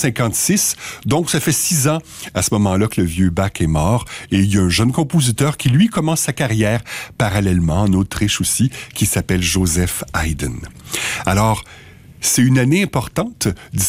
1756. Donc, ça fait 6 ans à ce moment-là que le vieux Bach est mort. Et il y a un jeune compositeur qui, lui, commence sa carrière parallèlement en Autriche aussi, qui s'appelle Joseph Haydn. Alors, c'est une année importante,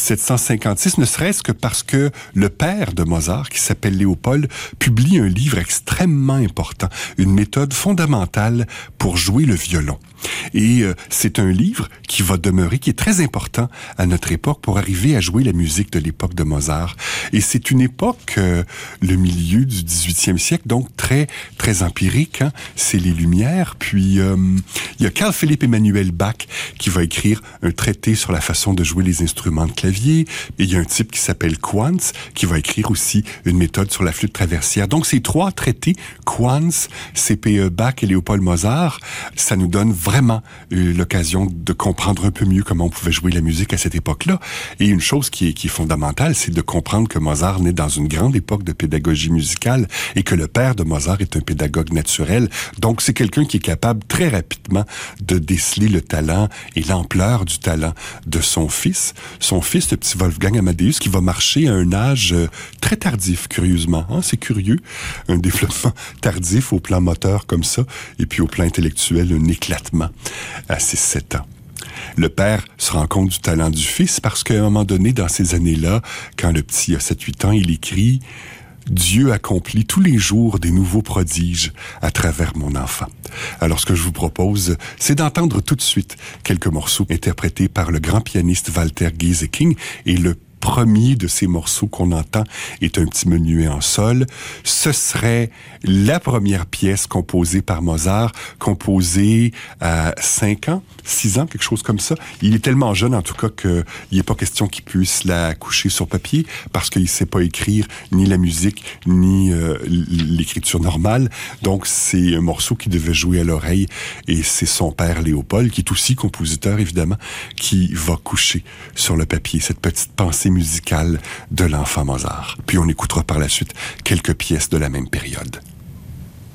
1756, ne serait-ce que parce que le père de Mozart, qui s'appelle Léopold, publie un livre extrêmement important, une méthode fondamentale pour jouer le violon. Et c'est un livre qui va demeurer, qui est très important à notre époque pour arriver à jouer la musique de l'époque de Mozart. Et c'est une époque, le milieu du 18e siècle, donc très, très empirique. Hein? C'est les Lumières. Puis, il y a Carl Philipp Emanuel Bach qui va écrire un traité sur la façon de jouer les instruments de clavier. Et il y a un type qui s'appelle Quantz qui va écrire aussi une méthode sur la flûte traversière. Donc, ces 3 traités, Quantz, CPE Bach et Léopold Mozart, ça nous donne vraiment l'occasion de comprendre un peu mieux comment on pouvait jouer la musique à cette époque-là. Et une chose qui est fondamentale, c'est de comprendre que Mozart naît dans une grande époque de pédagogie musicale et que le père de Mozart est un pédagogue naturel. Donc, c'est quelqu'un qui est capable très rapidement de déceler le talent et l'ampleur du talent de son fils. Son fils, le petit Wolfgang Amadeus, qui va marcher à un âge très tardif, curieusement. Hein? C'est curieux. Un développement tardif au plan moteur comme ça, et puis au plan intellectuel, un éclatement à 6-7 ans. Le père se rend compte du talent du fils parce qu'à un moment donné, dans ces années-là, quand le petit a 7-8 ans, il écrit « Dieu accomplit tous les jours des nouveaux prodiges à travers mon enfant ». Alors, ce que je vous propose, c'est d'entendre tout de suite quelques morceaux interprétés par le grand pianiste Walter Gieseking, et le premier de ces morceaux qu'on entend est un petit menuet en sol. Ce serait la première pièce composée par Mozart, composée à 5 ans, 6 ans, quelque chose comme ça. Il est tellement jeune, en tout cas, qu'il n'est pas question qu'il puisse la coucher sur papier, parce qu'il ne sait pas écrire ni la musique, ni l'écriture normale. Donc, c'est un morceau qui devait jouer à l'oreille, et c'est son père Léopold, qui est aussi compositeur, évidemment, qui va coucher sur le papier cette petite pensée musicale de l'enfant Mozart. Puis on écoutera par la suite quelques pièces de la même période.